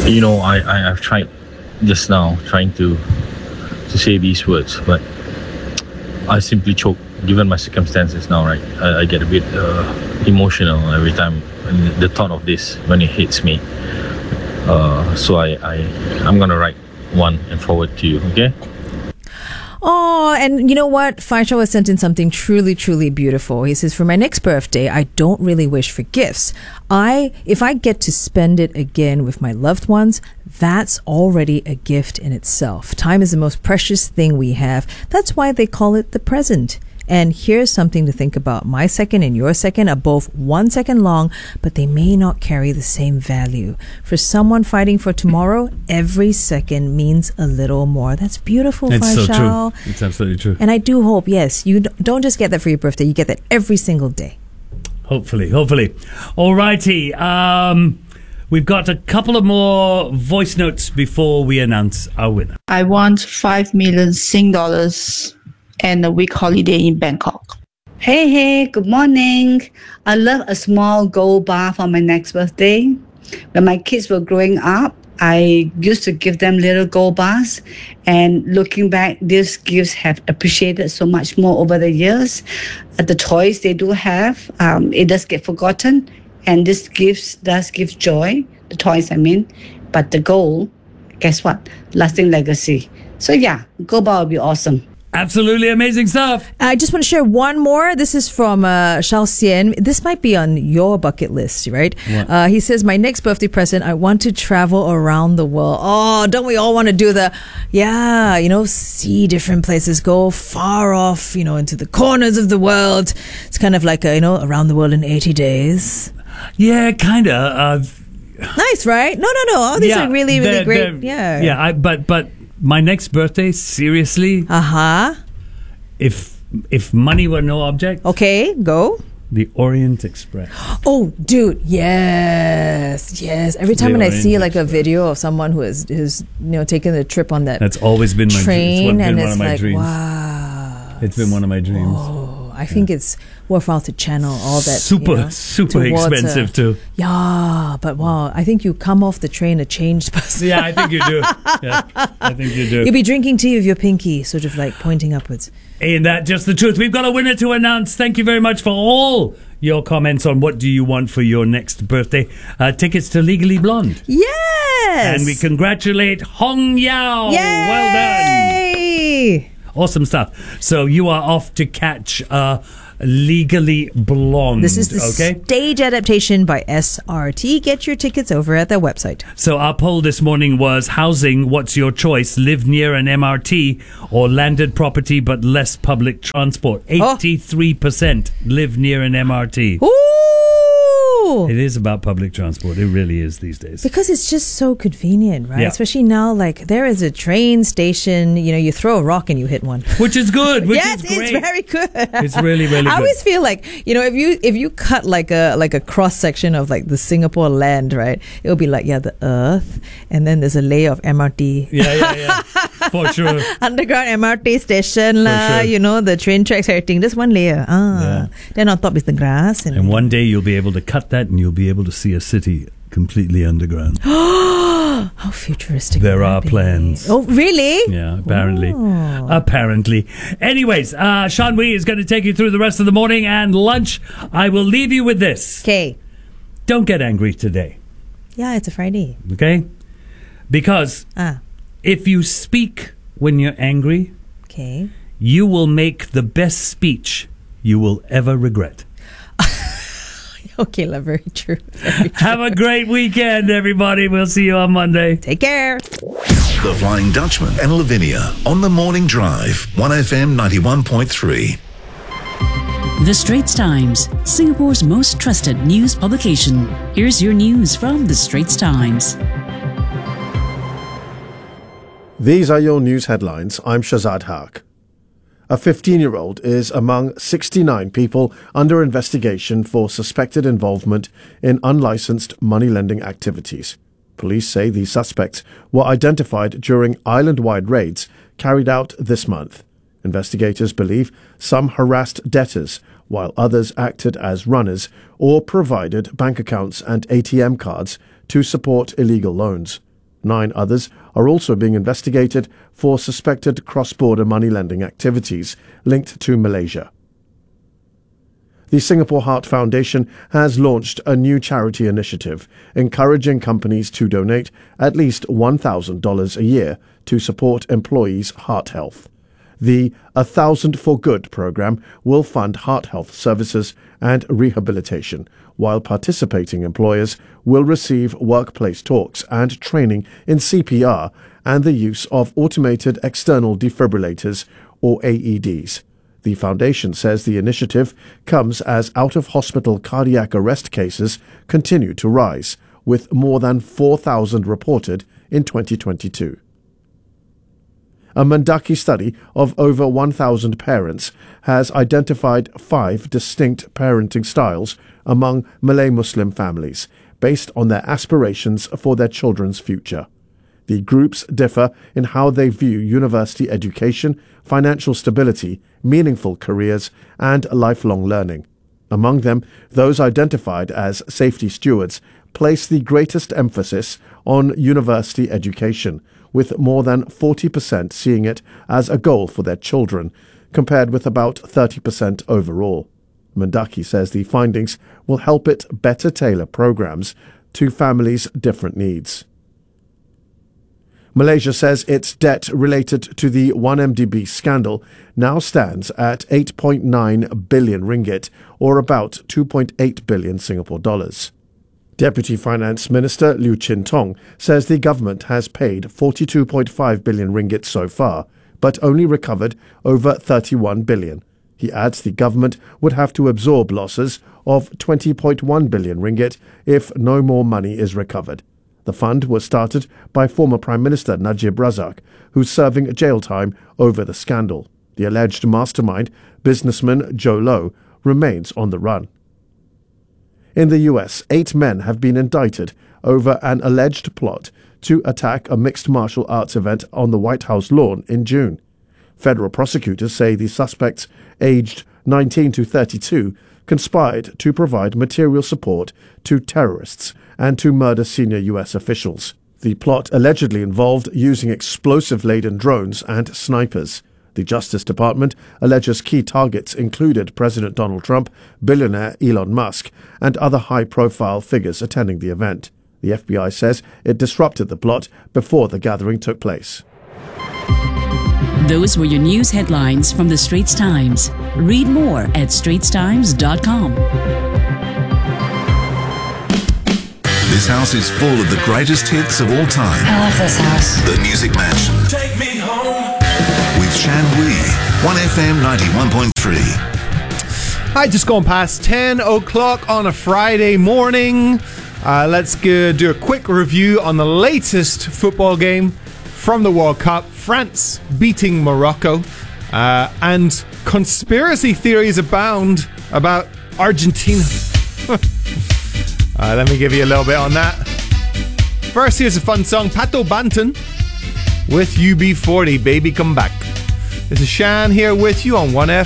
I've tried just now trying to say these words, but I simply choke. Given my circumstances now, right, I get a bit emotional every time the thought of this when it hits me. So I'm gonna write one and forward to you. Okay. Oh, and you know what? Faisal has sent in something truly, truly beautiful. He says, for my next birthday, I don't really wish for gifts. If I get to spend it again with my loved ones, that's already a gift in itself. Time is the most precious thing we have. That's why they call it the present. And here's something to think about. My second and your second are both 1 second long, but they may not carry the same value. For someone fighting for tomorrow, every second means a little more. That's beautiful, It's Faisal. so true. It's absolutely true. And I do hope, yes, you don't just get that for your birthday, you get that every single day. Hopefully. Alrighty. We've got a couple of more voice notes before we announce our winner. I want 5 million Sing dollars and a week holiday in Bangkok. Hey, good morning. I love a small gold bar for my next birthday. When my kids were growing up, I used to give them little gold bars. And looking back, these gifts have appreciated so much more over the years. The toys they do have, it does get forgotten. And this gifts does give joy, the toys I mean. But the gold, guess what? Lasting legacy. So yeah, gold bar would be awesome. Absolutely amazing stuff. I just want to share one more. This is from Shao Xian. This might be on your bucket list, right? He says, my next birthday present, I want to travel around the world. Oh, don't we all want to do see different places, go far off, into the corners of the world. It's kind of like, around the world in 80 days. Yeah, kind of. Nice, right? No. All these are really, really great. Yeah, but my next birthday, seriously. If money were no object. Okay, go. The Orient Express. Oh, dude, yes. Every time when I see like a video of someone who's taken a trip on that. That's always been my train, dream. And it's my like, dreams. wow. It's been one of my dreams. Oh, I think it's worthwhile to channel all that. Super expensive too. Yeah, but wow, I think you come off the train a changed person. Yeah, I think you do. I think you do. You'll be drinking tea with your pinky, sort of like pointing upwards. Ain't that just the truth? We've got a winner to announce. Thank you very much for all your comments on what do you want for your next birthday. Tickets to Legally Blonde. Yes! And we congratulate Hong Yao. Yay! Well done. Awesome stuff. So you are off to catch Legally Blonde. This is the stage adaptation by SRT. Get your tickets over at their website. So our poll this morning was housing, what's your choice? Live near an MRT or landed property but less public transport? 83% live near an MRT. Ooh! It is about public transport. It really is these days. Because it's just so convenient, right? Yeah. Especially now, like, there is a train station, you throw a rock and you hit one. Which is good. Yes, is great. It's very good. It's really, really good. I always feel like, if you cut like a cross section of like the Singapore land, right? It'll be like, the earth, and then there's a layer of MRT. Yeah. For sure. Underground MRT station, sure. The train tracks, everything. Just one layer. Then on top is the grass. And one day you'll be able to cut that and you'll be able to see a city completely underground. How futuristic. There are plans. Oh, really? Yeah, apparently. Apparently. Anyways, Sean Wee is going to take you through the rest of the morning and lunch. I will leave you with this. Okay. Don't get angry today. Yeah, it's a Friday. Okay? Because if you speak when you're angry, you will make the best speech you will ever regret. Okay, very true. Have a great weekend, everybody. We'll see you on Monday. Take care. The Flying Dutchman and Lavinia on the Morning Drive, 1FM 91.3. The Straits Times, Singapore's most trusted news publication. Here's your news from The Straits Times. These are your news headlines. I'm Shazad Haq. A 15-year-old is among 69 people under investigation for suspected involvement in unlicensed money-lending activities. Police say the suspects were identified during island-wide raids carried out this month. Investigators believe some harassed debtors, while others acted as runners or provided bank accounts and ATM cards to support illegal loans. 9 others are also being investigated for suspected cross-border money lending activities linked to Malaysia. The Singapore Heart Foundation has launched a new charity initiative encouraging companies to donate at least $1,000 a year to support employees' heart health. The 1,000 for Good program will fund heart health services and rehabilitation, while participating employers will receive workplace talks and training in CPR and the use of automated external defibrillators, or AEDs. The foundation says the initiative comes as out-of-hospital cardiac arrest cases continue to rise, with more than 4,000 reported in 2022. A Mendaki study of over 1,000 parents has identified 5 distinct parenting styles among Malay Muslim families, based on their aspirations for their children's future. The groups differ in how they view university education, financial stability, meaningful careers, and lifelong learning. Among them, those identified as safety stewards place the greatest emphasis on university education, with more than 40% seeing it as a goal for their children, compared with about 30% overall. Mendaki says the findings will help it better tailor programs to families' different needs. Malaysia says its debt related to the 1MDB scandal now stands at 8.9 billion ringgit, or about 2.8 billion Singapore dollars. Deputy Finance Minister Liu Chin-tong says the government has paid 42.5 billion ringgit so far, but only recovered over 31 billion. He adds the government would have to absorb losses of 20.1 billion ringgit if no more money is recovered. The fund was started by former Prime Minister Najib Razak, who's serving jail time over the scandal. The alleged mastermind, businessman Joe Low, remains on the run. In the US, 8 men have been indicted over an alleged plot to attack a mixed martial arts event on the White House lawn in June. Federal prosecutors say the suspects, aged 19 to 32, conspired to provide material support to terrorists and to murder senior US officials. The plot allegedly involved using explosive-laden drones and snipers. The Justice Department alleges key targets included President Donald Trump, billionaire Elon Musk, and other high-profile figures attending the event. The FBI says it disrupted the plot before the gathering took place. Those were your news headlines from the Straits Times. Read more at straitstimes.com. This house is full of the greatest hits of all time. I love this house. The Music Mansion. Take me home. With Shan Wee, 1FM 91.3. Hi, just going past 10 o'clock on a Friday morning. Let's do a quick review on the latest football game from the World Cup. France beating Morocco. And conspiracy theories abound about Argentina. Let me give you a little bit on that. First, here's a fun song, Pato Banton with UB40, Baby Come Back. This is Shan here with you on 1FM.